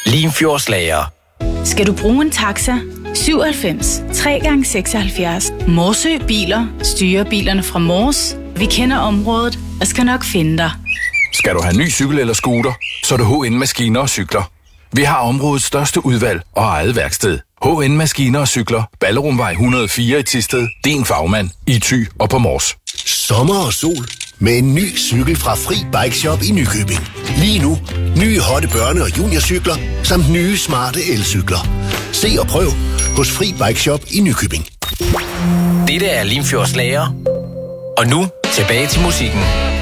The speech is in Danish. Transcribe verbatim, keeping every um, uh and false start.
Limfjordslager. Skal du bruge en taxa? syvoghalvfems tre gange seksoghalvfjerds. Morsø Biler styrer bilerne fra Mors. Vi kender området og skal nok finde dig. Skal du have ny cykel eller scooter, så er det H N Maskiner og Cykler. Vi har områdets største udvalg og eget værksted. H N Maskiner og Cykler. Ballerumvej et hundrede og fire i Thisted. Din fagmand i Thy og på Mors. Sommer og sol med en ny cykel fra Fri Bike Shop i Nykøbing. Lige nu, nye hotte børne- og juniorcykler, samt nye smarte elcykler. Se og prøv hos Fri Bike Shop i Nykøbing. Dette er Limfjordslager. Og nu tilbage til musikken.